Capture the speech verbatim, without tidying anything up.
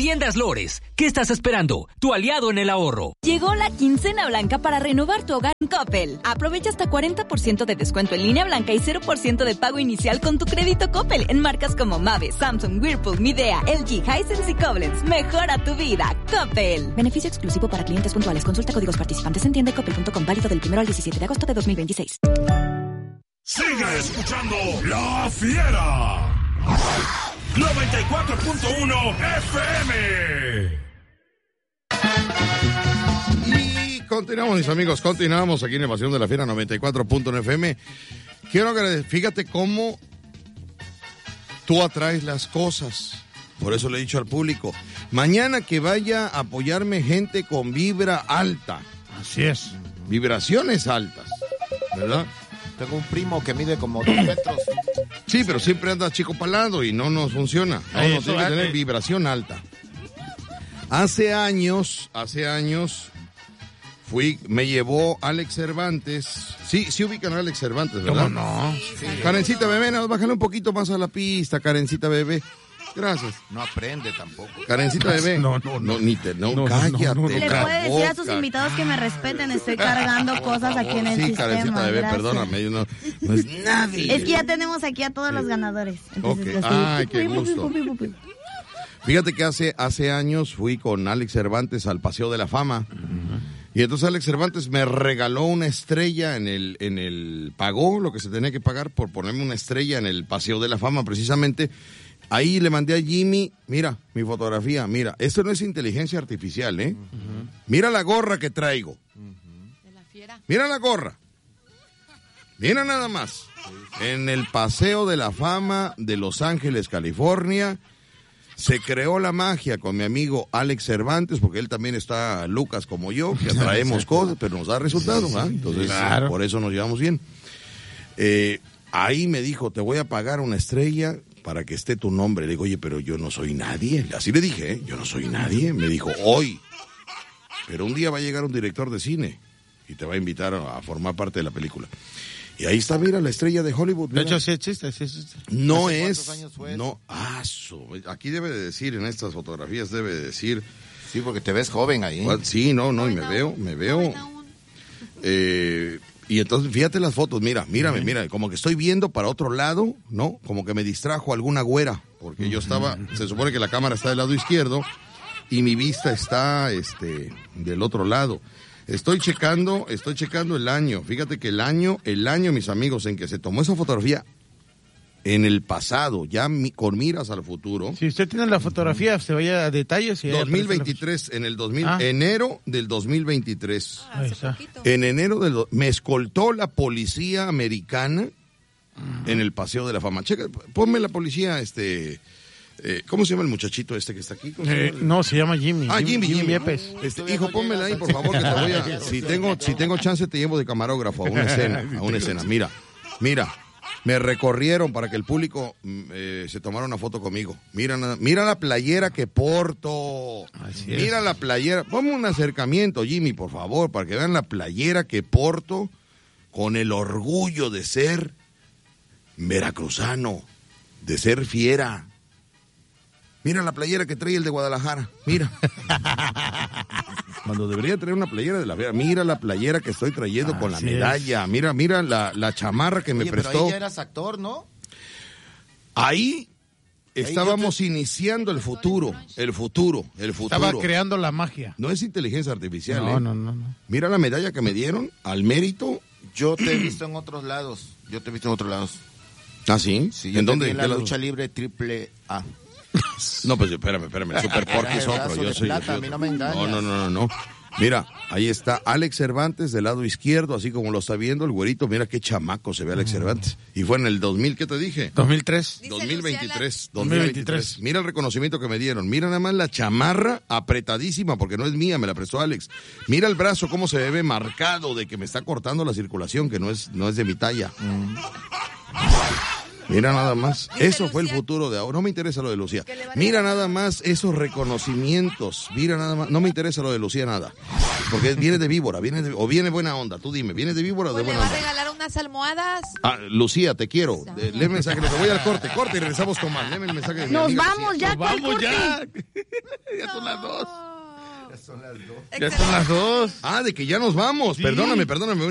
Tiendas Lores, ¿qué estás esperando? Tu aliado en el ahorro. Llegó la quincena blanca para renovar tu hogar en Coppel. Aprovecha hasta cuarenta por ciento de descuento en línea blanca y cero por ciento de pago inicial con tu crédito Coppel en marcas como Mave, Samsung, Whirlpool, Midea, L G, Hisense y Koblenz. Mejora tu vida, Coppel. Beneficio exclusivo para clientes puntuales. Consulta códigos participantes en tienda coppel punto com, válido del primero al diecisiete de agosto de dos mil veintiséis. Sigue escuchando La Fiera. noventa y cuatro punto uno F M. Y continuamos, mis amigos, continuamos aquí en Evasión de la Fiera noventa y cuatro punto uno F M. Quiero que fíjate cómo tú atraes las cosas. Por eso le he dicho al público, mañana que vaya a apoyarme gente con vibra alta. Así es. Vibraciones altas, ¿verdad? Tengo un primo que mide como dos metros. Sí, pero siempre anda chico palado y no nos funciona. No, no tiene que tener vibración alta. Hace años, hace años, fui, me llevó Alex Cervantes. Sí, sí ubican a Alex Cervantes, ¿verdad? ¿Cómo no? Sí. Karencita bebé, no, bájale un poquito más a la pista, Karencita bebé. Gracias. No aprende tampoco. Karencita bebé. No, no, no. No, ni te, no, No, cállate. no, no, no. Le puede decir a sus invitados que me respeten, estoy cargando cosas aquí en el sí, sistema. Karencita bebé, Gracias. perdóname, yo no, no es nadie. Es que ya tenemos aquí a todos los ganadores. Entonces, Ok, así, ay, qué gusto. Fíjate que hace, hace años fui con Alex Cervantes al Paseo de la Fama. Uh-huh. Y entonces Alex Cervantes me regaló una estrella en el, en el, pagó lo que se tenía que pagar por ponerme una estrella en el Paseo de la Fama, precisamente. Ahí le mandé a Jimmy, mira, mi fotografía, mira, esto no es inteligencia artificial, ¿eh? Uh-huh. Mira la gorra que traigo. Uh-huh. De la fiera. Mira la gorra. Mira nada más. En el Paseo de la Fama de Los Ángeles, California, se creó la magia con mi amigo Alex Cervantes, porque él también está Lucas como yo, que atraemos cosas, pero nos da resultados, ¿ah? Entonces, claro. Por eso nos llevamos bien. Eh, ahí me dijo, te voy a pagar una estrella para que esté tu nombre. Le digo, oye, pero yo no soy nadie. Así le dije, ¿eh? Yo no soy nadie. Me dijo, hoy. Pero un día va a llegar un director de cine y te va a invitar a formar parte de la película. Y ahí está, mira, la estrella de Hollywood. Mira. De hecho, sí es chiste, sí es chiste. No es, no, ah, so, aquí debe de decir, en estas fotografías debe de decir. Sí, porque te ves joven ahí. Sí, no, no, y me veo, me veo. Eh, y entonces, fíjate las fotos, mira, mírame, mira, como que estoy viendo para otro lado, ¿no? Como que me distrajo alguna güera, porque yo estaba, se supone que la cámara está del lado izquierdo y mi vista está, este, del otro lado. Estoy checando, estoy checando el año. Fíjate que el año, el año, mis amigos, en que se tomó esa fotografía en el pasado, ya mi, con miras al futuro. Si usted tiene la fotografía, se vaya a detalles. Y dos mil veintitrés, en el dos mil, ah. enero del dos mil veintitrés. Ah, hace poquito. En enero del, me escoltó la policía americana uh-huh. en el Paseo de la Fama. Checa, ponme la policía, este... Eh, ¿Cómo se llama el muchachito este que está aquí? Eh, se no, se llama Jimmy. Ah, Jimmy, Jimmy. Jimmy Yepes. Este, hijo, pónmela ahí, por favor, que te voy a... Si tengo, si tengo chance, te llevo de camarógrafo a una escena, a una escena. Mira, mira, me recorrieron para que el público eh, se tomara una foto conmigo. Mira, mira la playera que porto. Así mira es. La playera. Ponme un acercamiento, Jimmy, por favor, para que vean la playera que porto con el orgullo de ser veracruzano, de ser fiera. Mira la playera que trae el de Guadalajara, mira. Cuando debería traer una playera de la Fiera, mira la playera que estoy trayendo ah, con la medalla, es. mira, mira la, la chamarra que Oye, me prestó. Pero ahí ya eras actor, ¿no? Ahí estábamos te... iniciando el futuro, el futuro, el futuro. Estaba creando la magia. No es inteligencia artificial, no, ¿eh? No, no, no. Mira la medalla que me dieron al mérito. Yo te he visto en otros lados, yo te he visto en otros lados. ¿Ah, sí? Sí, yo ¿En dónde? En la lado? lucha libre triple A. No, pues espérame, espérame, el Super Porky es otro, yo soy, plata, yo soy a mí no me engañas. No, no, no, no, no. Mira, ahí está Alex Cervantes del lado izquierdo, así como lo está viendo el güerito, mira qué chamaco se ve Alex Cervantes. Y fue en el dos mil, ¿qué te dije? dos mil tres. dos mil veintitrés. dos mil veintitrés. Mira el reconocimiento que me dieron. Mira nada más la chamarra apretadísima, porque no es mía, me la prestó Alex. Mira el brazo cómo se ve marcado de que me está cortando la circulación, que no es, no es de mi talla. Mm. Mira nada más, Dice eso fue el Lucía. futuro de ahora. No me interesa lo de Lucía. Que le vaya Mira a- nada más esos reconocimientos. Mira nada más, no me interesa lo de Lucía nada. Porque viene de víbora, viene de- o viene buena onda. Tú dime, ¿viene de víbora o de Pues le buena va a onda? regalar unas almohadas. Ah, Lucía, te quiero. Eh, Léeme el mensaje, te voy al corte, corte y regresamos con más. Léeme el mensaje de mi Nos amiga vamos Lucía. ya, ¿cuál Vamos corte? ya. Ya son las dos. Ya son las dos. Ah, de que ya nos vamos. Sí. Perdóname, perdóname.